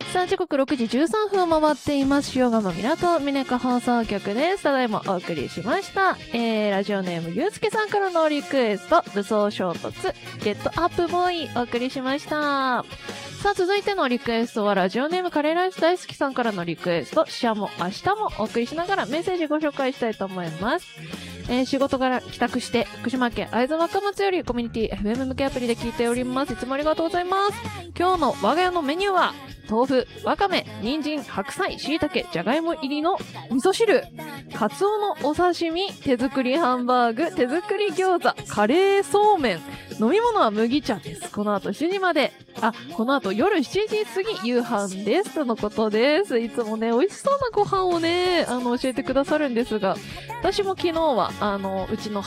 さあ、時刻6時13分回っています。塩釜港峰香放送局です。ただいまお送りしました。ラジオネームゆうすけさんからのリクエスト、武装衝突、ゲットアップボーイお送りしました。さあ、続いてのリクエストは、ラジオネームカレーライス大好きさんからのリクエスト、シャも明日もお送りしながらメッセージご紹介したいと思います。仕事から帰宅して、福島県会津若松よりコミュニティ FM 向けアプリで聞いております。いつもありがとうございます。今日の我が家のメニューは、豆腐、わかめ、人参、白菜、椎茸、じゃがいも入りの味噌汁、カツオのお刺身、手作りハンバーグ、手作り餃子、カレーそうめん、飲み物は麦茶です。この後7時まで、この後夜7時過ぎ夕飯です。とのことです。いつもね、美味しそうなご飯をね、教えてくださるんですが、私も昨日は、うちの